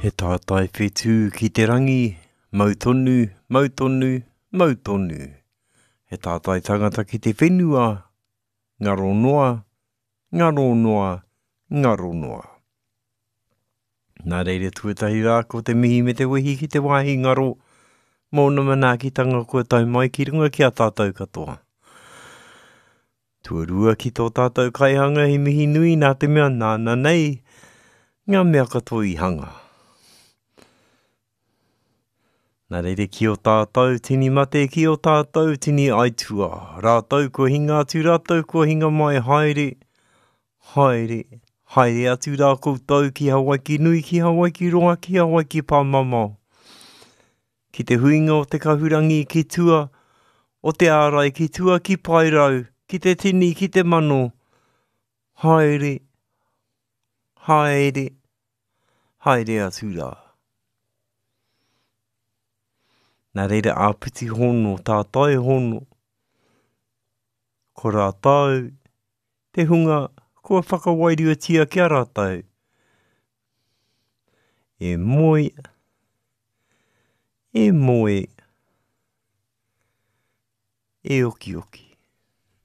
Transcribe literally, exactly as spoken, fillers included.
He tātai whetū ki te rangi, mautonu, mautonu, mautonu. He tātai tangata ki te whenua, ngaro noa, ngaro noa, ngaro noa. Nā reire tuatahi rā ko te mihi me te wehi ki te wāhi ngaro, mōna mana ki tanga kua tau mai ki runga ki a tātou katoa. Tuarua ki tō tātou kaihanga he mihi nui nā te mea nāna nei, ngā mea katoa i hanga. Nā reire ki o tātou, tini mate ki o tātou, tini aitua. Rātou kua hinga atu, rātou kua hinga mai, haere, haere, haere atu rā koutou ki Hawaii ki nui, ki Hawaii ki roa, ki Hawaii ki pāmamau. Ki te huinga o te kahurangi ki tua, o te ārai ki tua, ki pairau, ki te tini, ki te mano. Haere, haere, haere atu rā. Nā reira āpiti hono, tātai hono. Ko rātau, te hunga, kua whakawairua tia kia rātau. E moi, e moi, e oki oki.